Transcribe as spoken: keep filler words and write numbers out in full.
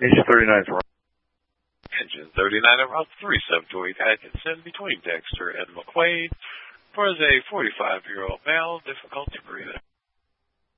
Engine thirty-nine is wrong. Engine thirty-nine at Route three seven two eight Atkinson between Dexter and McQuaid for a forty-five-year-old male, difficulty breathing.